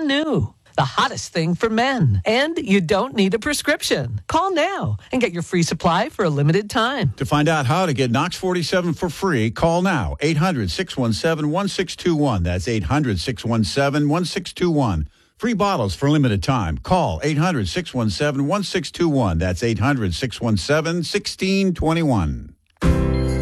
brand new. The hottest thing for men. And you don't need a prescription. Call now and get your free supply for a limited time. To find out how to get Knox 47 for free, call now. 800-617-1621. That's 800-617-1621. Free bottles for a limited time. Call 800-617-1621. That's 800-617-1621.